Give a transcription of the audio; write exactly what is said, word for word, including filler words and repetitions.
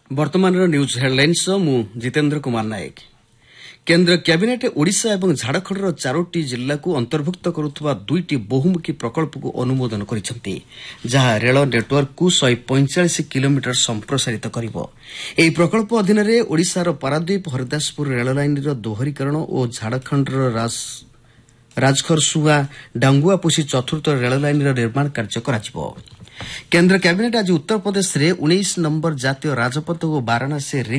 वर्तमान news headlines मु जितेन्द्र कुमार नायक। केन्द्र कैबिनेट ओडिशा और झारखंडर चारोटी जिला को अंतर्भुक्त करुवा दुईटी बहुमुखी प्रकल्प को अनुमोदन करिसेंती, जहाँ रेल नेटवर्क को शहे पैंचाश किलोमीटर संप्रसारित करिवो। एही प्रकल्प अधीन रे ओडिशार पारादीप हरिदासपुर रेल लाइन दोहरीकरण और झारखंडर राज राजखरसुआ डांगुआपोसी चतुर्थ रेल लाइन निर्माण कार्य कराजिवो। केन्द्र कैबिनेट आज उत्तर प्रदेश में उन्नीस नंबर जातीय राजपथ और वाराणसी